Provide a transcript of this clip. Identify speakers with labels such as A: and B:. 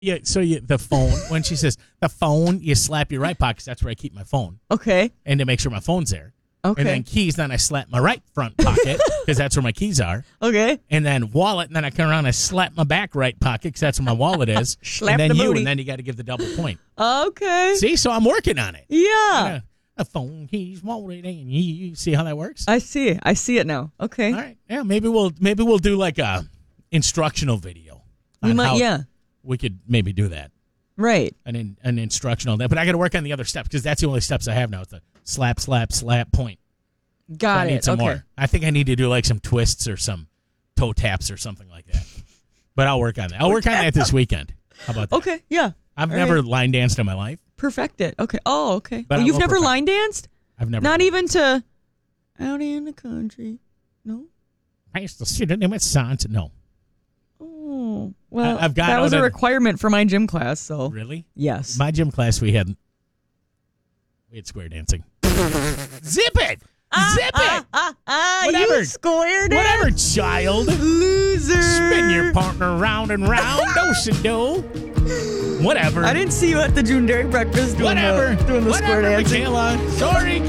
A: Yeah, so the phone, when she says the phone, you slap your right pocket 'cause that's where I keep my phone.
B: Okay.
A: And to make sure my phone's there.
B: Okay.
A: And then keys, then I slap my right front pocket because that's where my keys are.
B: Okay.
A: And then wallet, and then I come around and I slap my back right pocket because that's where my wallet is.
B: Slap
A: and then
B: the booty.
A: and then you got to give the double point.
B: Okay.
A: See, so I'm working on it.
B: Yeah.
A: A phone, keys, wallet, and you see how that works?
B: I see it now. Okay.
A: All right. Yeah, maybe we'll do like a instructional video.
B: We might, yeah.
A: We could maybe do that.
B: Right.
A: An instructional that, but I got to work on the other steps because that's the only steps I have now. It's the slap, slap, slap, point.
B: Got
A: I
B: it.
A: need some more. I think I need to do like some twists or some toe taps or something like that. But I'll work on that. I'll work on that this weekend. How about that?
B: Okay. Yeah.
A: I've never line danced in my life.
B: Perfect it. Okay. Oh, okay.
A: But
B: You've never line danced?
A: I've never.
B: Not even to out in the country. No.
A: I used to sit in with Santa. No.
B: Oh. Well,
A: I've got
B: that was
A: out
B: a
A: of-
B: requirement for my gym class, so.
A: Really?
B: Yes.
A: My gym class, we had square dancing. Zip it! Zip it! Whatever.
B: You squared it.
A: Whatever, child.
B: Loser.
A: Spin your partner round and round. Do-si-do. Whatever.
B: I didn't see you at the June Dairy breakfast doing
A: Whatever.
B: the square
A: Whatever,
B: dancing.
A: Michaela. Sorry,